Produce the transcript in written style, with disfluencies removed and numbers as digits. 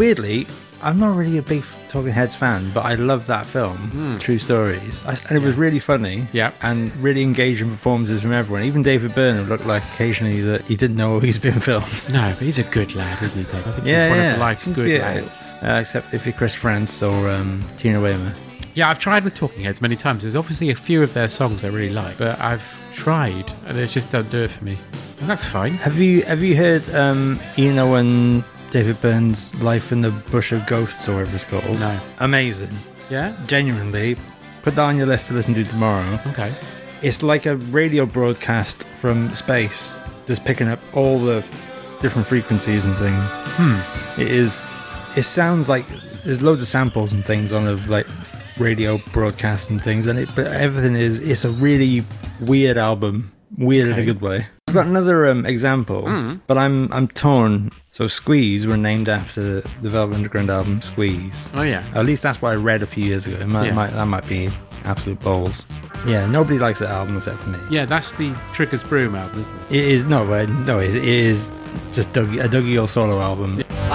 weirdly, I'm not really a big Talking Heads fan, but I love that film, True Stories. And it was really funny. Yeah. And really engaging performances from everyone. Even David Byrne looked like occasionally that he didn't know he's been filmed. No, but he's a good lad, isn't he, Dave? I think he's one of life's good lads. Except if you're Chris Frantz or Tina Weymouth. Yeah, I've tried with Talking Heads many times. There's obviously a few of their songs I really like, but I've tried and they just don't do it for me. And that's fine. Have you heard Ian Owen, David Byrne's Life in the Bush of Ghosts or whatever it's called? No. Amazing. Yeah? Genuinely. Put that on your list to listen to tomorrow. Okay. It's like a radio broadcast from space, just picking up all the different frequencies and things. It sounds like there's loads of samples and things on of like radio broadcasts and things, but everything it's a really weird album, weird in a good way. I've got another example, but I'm torn. So Squeeze were named after the Velvet Underground album Squeeze. Oh yeah. At least that's what I read a few years ago. That might be absolute balls. Yeah, nobody likes that album except for me. Yeah, that's the Triggers Broom album, isn't it? It is it is just a Dougie All solo album.